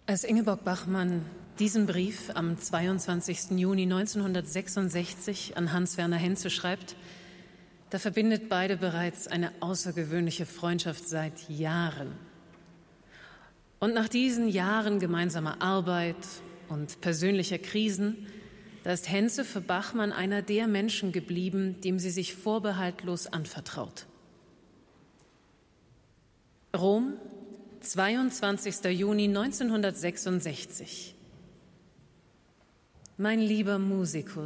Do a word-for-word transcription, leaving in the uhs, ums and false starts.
Als Ingeborg Bachmann diesen Brief am zweiundzwanzigsten Juni neunzehnhundertsechsundsechzig an Hans-Werner Henze schreibt, da verbindet beide bereits eine außergewöhnliche Freundschaft seit Jahren. Und nach diesen Jahren gemeinsamer Arbeit und persönlicher Krisen, da ist Henze für Bachmann einer der Menschen geblieben, dem sie sich vorbehaltlos anvertraut. Rom, zweiundzwanzigster Juni neunzehnhundertsechsundsechzig. Mein lieber Musikus,